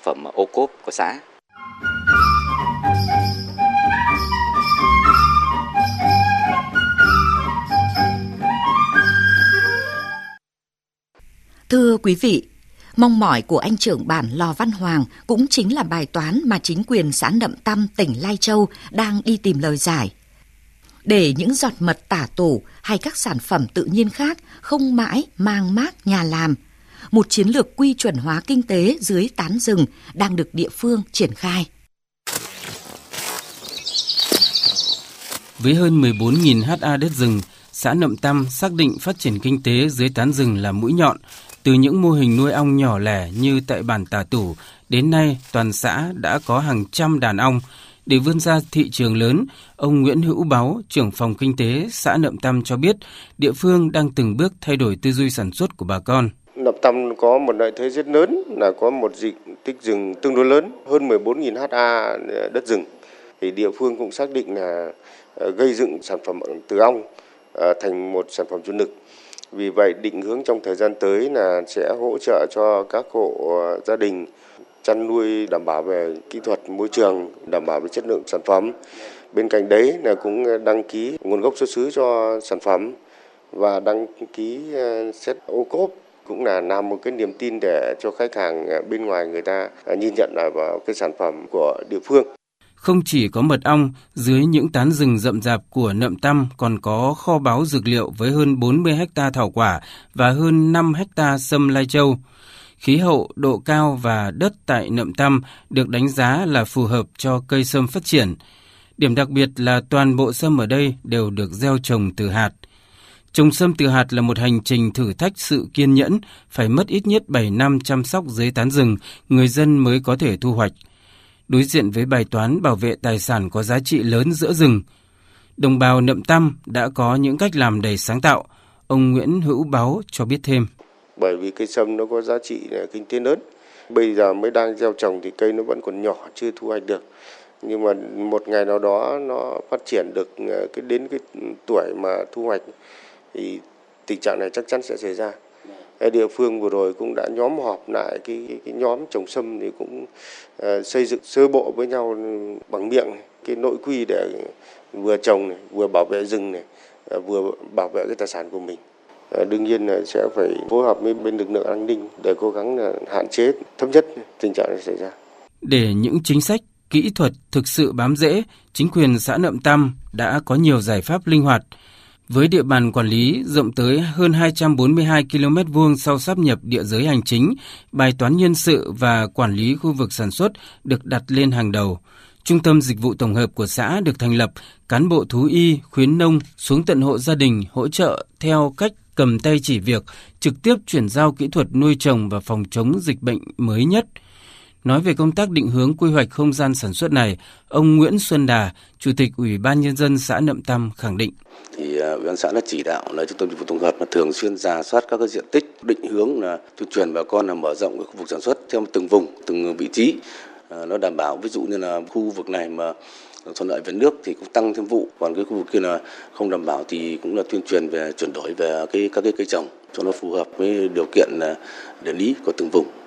phẩm ô cốp của xã. Thưa quý vị, mong mỏi của anh trưởng bản Lò Văn Hoàng cũng chính là bài toán mà chính quyền xã Nậm Tăm, tỉnh Lai Châu đang đi tìm lời giải. Để những giọt mật tả tổ hay các sản phẩm tự nhiên khác không mãi mang mác nhà làm, một chiến lược quy chuẩn hóa kinh tế dưới tán rừng đang được địa phương triển khai. Với hơn 14.000 ha đất rừng, xã Nậm Tăm xác định phát triển kinh tế dưới tán rừng là mũi nhọn. Từ những mô hình nuôi ong nhỏ lẻ như tại bản Tà Tủ, đến nay toàn xã đã có hàng trăm đàn ong. Để vươn ra thị trường lớn, ông Nguyễn Hữu Báu, trưởng phòng kinh tế xã Nậm Tăm cho biết, địa phương đang từng bước thay đổi tư duy sản xuất của bà con. Nậm Tăm có một lợi thế rất lớn là có một diện tích rừng tương đối lớn, hơn 14.000 ha đất rừng. Thì địa phương cũng xác định là gây dựng sản phẩm từ ong thành một sản phẩm chủ lực. Vì vậy định hướng trong thời gian tới là sẽ hỗ trợ cho các hộ gia đình chăn nuôi đảm bảo về kỹ thuật môi trường, đảm bảo về chất lượng sản phẩm. Bên cạnh đấy là cũng đăng ký nguồn gốc xuất xứ cho sản phẩm và đăng ký xét ô cốp, cũng là làm một cái niềm tin để cho khách hàng bên ngoài người ta nhìn nhận lại vào cái sản phẩm của địa phương. Không chỉ có mật ong, dưới những tán rừng rậm rạp của Nậm Tăm còn có kho báu dược liệu với hơn 40 ha thảo quả và hơn 5 ha sâm Lai Châu. Khí hậu, độ cao và đất tại Nậm Tăm được đánh giá là phù hợp cho cây sâm phát triển. Điểm đặc biệt là toàn bộ sâm ở đây đều được gieo trồng từ hạt. Trồng sâm từ hạt là một hành trình thử thách sự kiên nhẫn, phải mất ít nhất 7 năm chăm sóc dưới tán rừng, người dân mới có thể thu hoạch. Đối diện với bài toán bảo vệ tài sản có giá trị lớn giữa rừng, đồng bào Nậm Tăm đã có những cách làm đầy sáng tạo. Ông Nguyễn Hữu Báu cho biết thêm. Bởi vì cây sâm nó có giá trị kinh tế lớn. Bây giờ mới đang gieo trồng thì cây nó vẫn còn nhỏ, chưa thu hoạch được. Nhưng mà một ngày nào đó nó phát triển được đến cái tuổi mà thu hoạch thì tình trạng này chắc chắn sẽ xảy ra. Địa phương vừa rồi cũng đã nhóm họp lại cái nhóm trồng sâm thì cũng xây dựng sơ bộ với nhau bằng miệng cái nội quy để vừa trồng này, vừa bảo vệ rừng này, vừa bảo vệ cái tài sản của mình. Đương nhiên là sẽ phải phối hợp với bên lực lượng an ninh để cố gắng là hạn chế thấp nhất tình trạng này xảy ra. Để những chính sách, kỹ thuật thực sự bám rễ, chính quyền xã Nậm Tăm đã có nhiều giải pháp linh hoạt. Với địa bàn quản lý rộng tới hơn 242 km2 sau sáp nhập địa giới hành chính, bài toán nhân sự và quản lý khu vực sản xuất được đặt lên hàng đầu. Trung tâm dịch vụ tổng hợp của xã được thành lập, cán bộ thú y, khuyến nông xuống tận hộ gia đình hỗ trợ theo cách cầm tay chỉ việc, trực tiếp chuyển giao kỹ thuật nuôi trồng và phòng chống dịch bệnh mới nhất. Nói về công tác định hướng quy hoạch không gian sản xuất này, ông Nguyễn Xuân Đà, Chủ tịch Ủy ban Nhân dân xã Nậm Tăm khẳng định. Ủy ban xã đã chỉ đạo là Trung tâm dịch vụ tổng hợp là thường xuyên rà soát các cái diện tích, định hướng là tuyên truyền bà con là mở rộng cái khu vực sản xuất theo từng vùng, từng vị trí. Nó đảm bảo ví dụ như là khu vực này mà thuận lợi về nước thì cũng tăng thêm vụ, còn cái khu vực kia là không đảm bảo thì cũng là tuyên truyền về chuyển đổi về các cái cây trồng cho nó phù hợp với điều kiện địa lý của từng vùng.